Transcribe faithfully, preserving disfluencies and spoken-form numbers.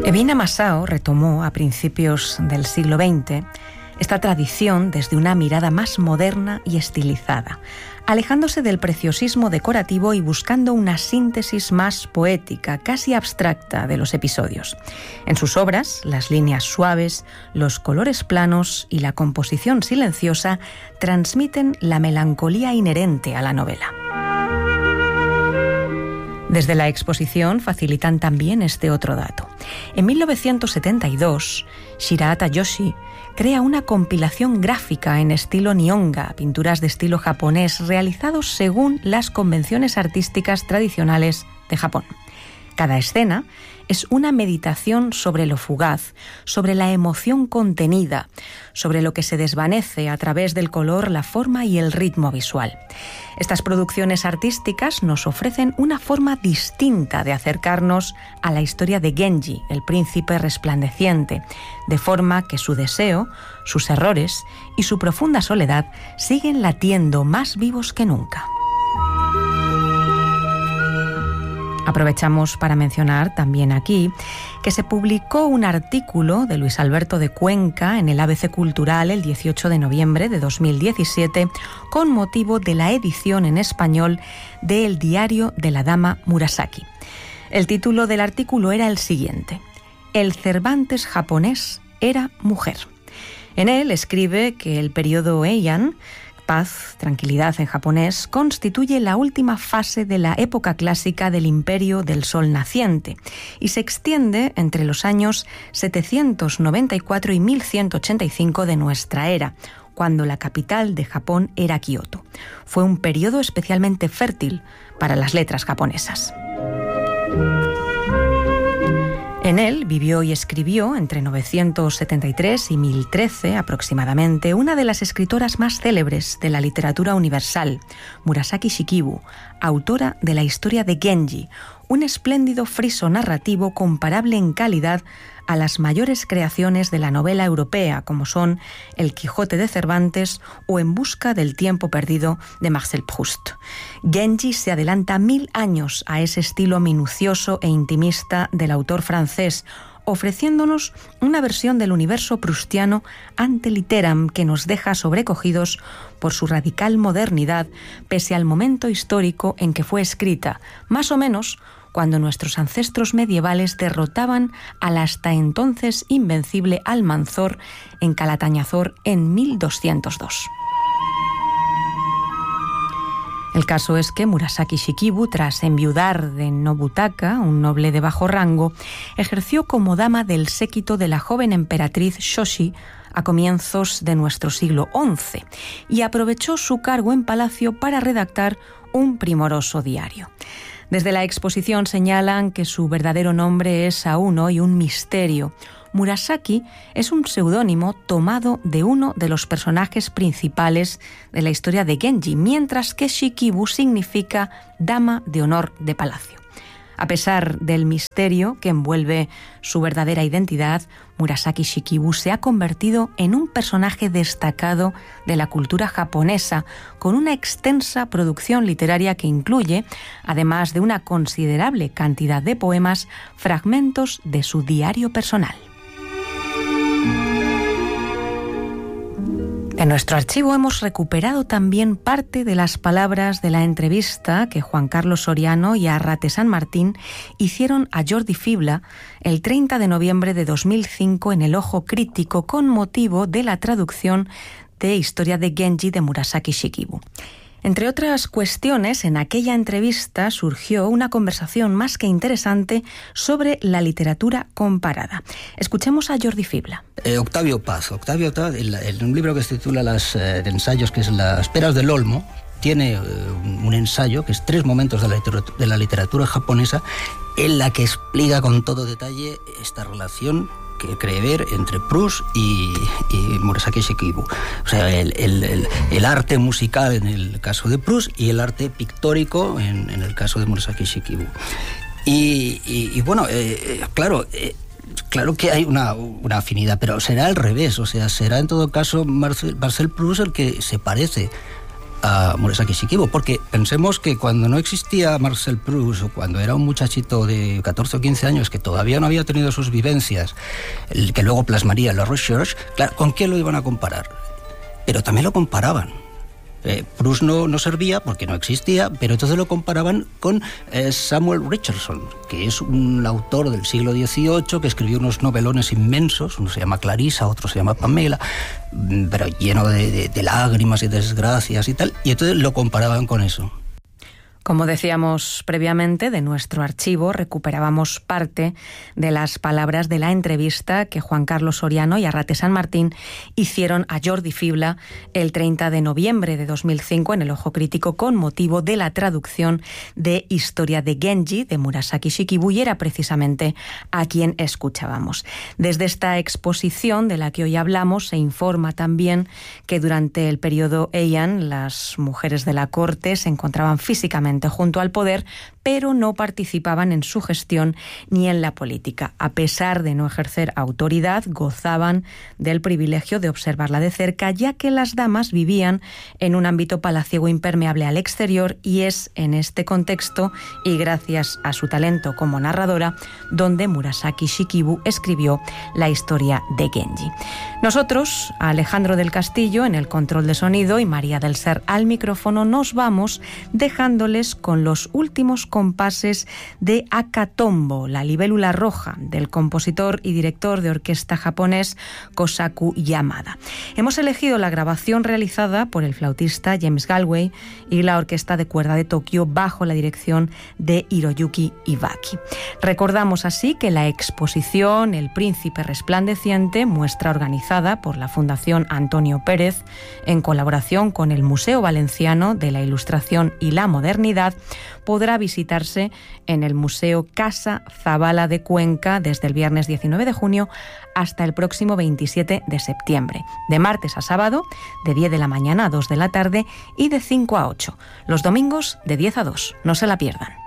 Evina Masao retomó a principios del siglo veinte esta tradición desde una mirada más moderna y estilizada, alejándose del preciosismo decorativo y buscando una síntesis más poética, casi abstracta, de los episodios. En sus obras, las líneas suaves, los colores planos y la composición silenciosa transmiten la melancolía inherente a la novela. Desde la exposición facilitan también este otro dato. En mil novecientos setenta y dos, Shirahata Yoshi crea una compilación gráfica en estilo Nihonga, pinturas de estilo japonés realizados según las convenciones artísticas tradicionales de Japón. Cada escena es una meditación sobre lo fugaz, sobre la emoción contenida, sobre lo que se desvanece a través del color, la forma y el ritmo visual. Estas producciones artísticas nos ofrecen una forma distinta de acercarnos a la historia de Genji, el príncipe resplandeciente, de forma que su deseo, sus errores y su profunda soledad siguen latiendo más vivos que nunca. Aprovechamos para mencionar también aquí que se publicó un artículo de Luis Alberto de Cuenca en el A B C Cultural el dieciocho de noviembre de dos mil diecisiete con motivo de la edición en español de El diario de la dama Murasaki. El título del artículo era el siguiente: El Cervantes japonés era mujer. En él escribe que el periodo Heian, paz, tranquilidad en japonés, constituye la última fase de la época clásica del imperio del sol naciente y se extiende entre los años setecientos noventa y cuatro y mil ciento ochenta y cinco de nuestra era, cuando la capital de Japón era Kioto. Fue un periodo especialmente fértil para las letras japonesas. En él vivió y escribió, entre novecientos setenta y tres y mil trece aproximadamente, una de las escritoras más célebres de la literatura universal, Murasaki Shikibu, autora de la historia de Genji, un espléndido friso narrativo comparable en calidad a las mayores creaciones de la novela europea, como son El Quijote de Cervantes o En busca del tiempo perdido de Marcel Proust. Genji se adelanta mil años a ese estilo minucioso e intimista del autor francés, ofreciéndonos una versión del universo proustiano ante litteram que nos deja sobrecogidos por su radical modernidad, pese al momento histórico en que fue escrita, más o menos cuando nuestros ancestros medievales derrotaban al hasta entonces invencible Almanzor en Calatañazor en mil doscientos dos. El caso es que Murasaki Shikibu, tras enviudar de Nobutaka, un noble de bajo rango, ejerció como dama del séquito de la joven emperatriz Shoshi a comienzos de nuestro siglo once y aprovechó su cargo en palacio para redactar un primoroso diario. Desde la exposición señalan que su verdadero nombre es aún hoy un misterio. Murasaki es un seudónimo tomado de uno de los personajes principales de la historia de Genji, mientras que Shikibu significa dama de honor de palacio. A pesar del misterio que envuelve su verdadera identidad, Murasaki Shikibu se ha convertido en un personaje destacado de la cultura japonesa, con una extensa producción literaria que incluye, además de una considerable cantidad de poemas, fragmentos de su diario personal. En nuestro archivo hemos recuperado también parte de las palabras de la entrevista que Juan Carlos Soriano y Arrate San Martín hicieron a Jordi Fibla el treinta de noviembre de dos mil cinco en El Ojo Crítico con motivo de la traducción de Historia de Genji de Murasaki Shikibu. Entre otras cuestiones, en aquella entrevista surgió una conversación más que interesante sobre la literatura comparada. Escuchemos a Jordi Fibla. Eh, Octavio Paz. Octavio Paz, en, en un libro que se titula Las eh, ensayos, que es Las peras del Olmo, tiene eh, un ensayo que es tres momentos de la, literatura, de la literatura japonesa, en la que explica con todo detalle esta relación que cree ver entre Proust y, y Murasaki Shikibu. O sea, el, el, el, el arte musical en el caso de Proust y el arte pictórico en, en el caso de Murasaki Shikibu. Y, y, y bueno, eh, claro, eh, claro que hay una, una afinidad, pero será al revés. O sea, será en todo caso Marcel, Marcel Proust el que se parece a Murasaki Shikibu, porque pensemos que cuando no existía Marcel Proust, o cuando era un muchachito de catorce o quince años que todavía no había tenido sus vivencias, el que luego plasmaría la Recherche, claro, ¿con quién lo iban a comparar? Pero también lo comparaban. Eh, Proust no, no servía porque no existía, pero entonces lo comparaban con eh, Samuel Richardson, que es un autor del siglo dieciocho que escribió unos novelones inmensos, uno se llama Clarissa, otro se llama Pamela, pero lleno de, de, de lágrimas y desgracias y tal, y entonces lo comparaban con eso. Como decíamos previamente, de nuestro archivo recuperábamos parte de las palabras de la entrevista que Juan Carlos Soriano y Arrate San Martín hicieron a Jordi Fibla el treinta de noviembre de dos mil cinco en El Ojo Crítico con motivo de la traducción de Historia de Genji de Murasaki Shikibu, y era precisamente a quien escuchábamos. Desde esta exposición de la que hoy hablamos se informa también que durante el periodo Heian las mujeres de la corte se encontraban físicamente junto al poder, pero no participaban en su gestión ni en la política. A pesar de no ejercer autoridad, gozaban del privilegio de observarla de cerca, ya que las damas vivían en un ámbito palaciego impermeable al exterior, y es en este contexto, y gracias a su talento como narradora, donde Murasaki Shikibu escribió la historia de Genji. Nosotros, a Alejandro del Castillo en el control de sonido y María del Ser al micrófono, nos vamos dejándoles con los últimos compases de Akatombo, la libélula roja, del compositor y director de orquesta japonés Kosaku Yamada. Hemos elegido la grabación realizada por el flautista James Galway y la Orquesta de Cuerda de Tokio bajo la dirección de Hiroyuki Ibaki. Recordamos así que la exposición El Príncipe Resplandeciente, muestra organizada por la Fundación Antonio Pérez en colaboración con el Museo Valenciano de la Ilustración y la Modernidad, podrá visitarse en el Museo Casa Zabala de Cuenca desde el viernes diecinueve de junio hasta el próximo veintisiete de septiembre, de martes a sábado, de diez de la mañana a dos de la tarde y de cinco a ocho, los domingos de diez a dos. No se la pierdan.